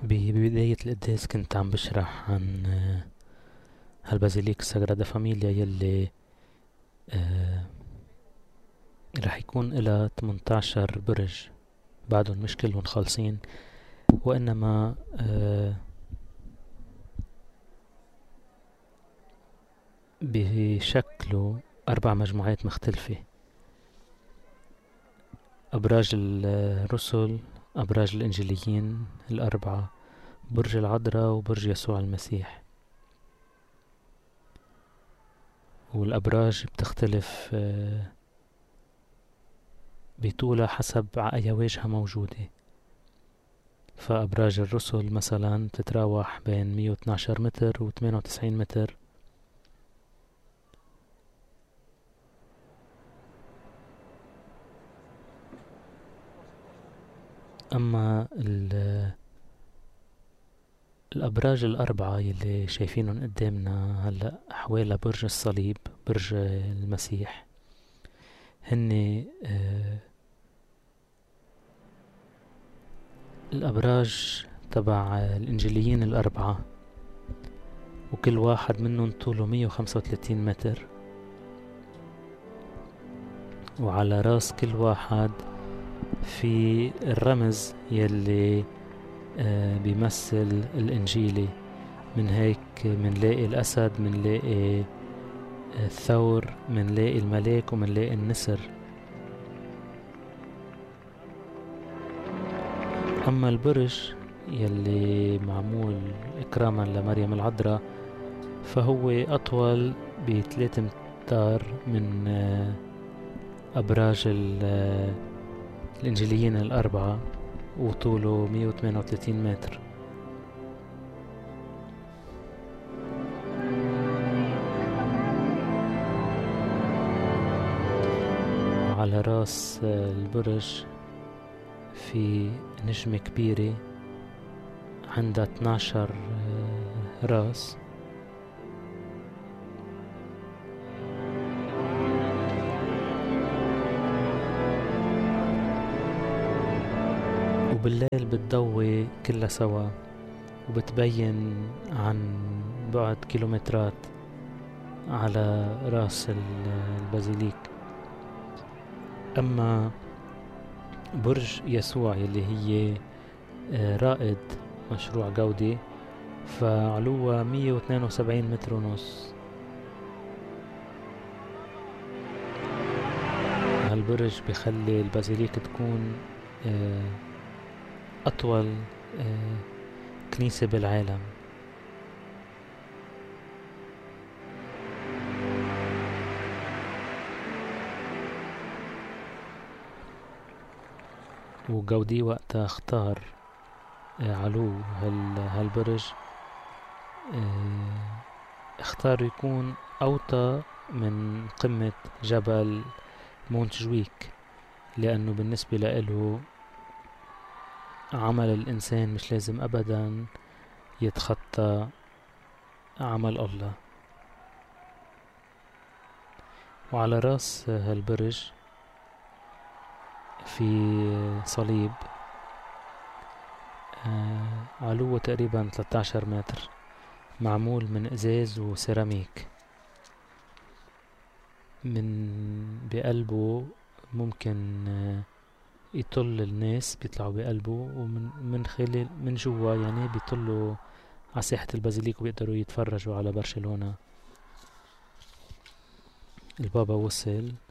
ببداية القداس كنت عم بشرح عن هالبازيليك ساغرادا فاميليا يلي آه، رح يكون إلها 18 برج، بعدهم مش كلهم خالصين، وإنما بشكلوا 4 مجموعات مختلفة: أبراج الرسل، أبراج الإنجيليين الأربعة، برج العذراء، وبرج يسوع المسيح. والأبراج بتختلف بطولها حسب أي واجهة موجودة. فأبراج الرسل مثلا تتراوح بين 112 متر و 98 متر. أما الأبراج الأربعة يلي شايفينهم قدامنا هلأ حوالي برج الصليب، برج المسيح، هن الأبراج تبع الإنجيليين الأربعة، وكل واحد منهم طوله 135 متر، وعلى راس كل واحد في الرمز يلي بيمثل الإنجيلي. من هيك منلاقي الأسد، منلاقي الثور، منلاقي الملاك، ومنلاقي النسر. أما البرج يلي معمول إكراما لمريم العذراء فهو أطول ب3 أمتار من أبراج الإنجيليين الأربعة، وطوله 138 متر. وعلى راس البرج في نجمة كبيرة عندها 12 راس، وبالليل بتضوي كلها سوا وبتبين عن بعد كيلومترات على راس البازيليك. أما برج يسوع يلي هي رائد مشروع جودي فعلوها 172 متر ونص. هالبرج بخلي البازيليك تكون أطول كنيسة بالعالم. وجودي وقتها اختار علو هالبرج اختار يكون أوطى من قمة جبل مونتجويك، لأنه بالنسبة له عمل الإنسان مش لازم أبدا يتخطى عمل الله. وعلى راس هالبرج في صليب علوه تقريبا 13 متر، معمول من ازاز وسيراميك. من بقلبه ممكن يطل الناس بيطلعوا بقلبه، ومن خلال من جوا يعني بيطلوا على ساحة البازيليك وبيقدروا يتفرجوا على برشلونة. البابا وصل